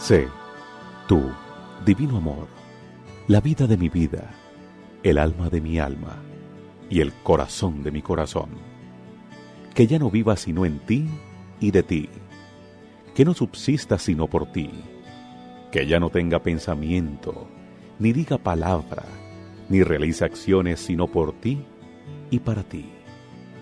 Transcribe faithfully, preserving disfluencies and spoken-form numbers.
Sé, tú, divino amor, la vida de mi vida, el alma de mi alma y el corazón de mi corazón, que ya no viva sino en ti y de ti, que no subsista sino por ti, que ya no tenga pensamiento, ni diga palabra, ni realice acciones sino por ti y para ti.